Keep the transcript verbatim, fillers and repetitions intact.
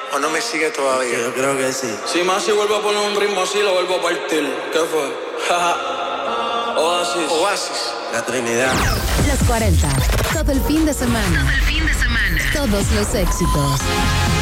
o no me sigue todavía? Sí, yo creo que sí. Si más si vuelvo a poner un ritmo así, lo vuelvo a partir. ¿Qué fue? Oasis. Oasis. La Trinidad. Los cuarenta. Todo el fin de semana. Todo el fin de semana. Todos los éxitos.